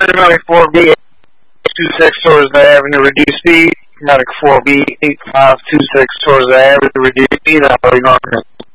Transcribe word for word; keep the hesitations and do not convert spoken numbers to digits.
Chromatic four B, two six towards the avenue, reduce speed. Chromatic four B, eight five two six towards the avenue, reduce speed. I'll be going